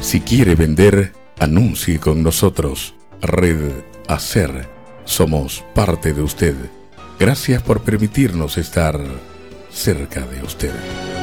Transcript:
Si quiere vender, anuncie con nosotros. Red Hacer. Somos parte de usted. Gracias por permitirnos estar cerca de usted.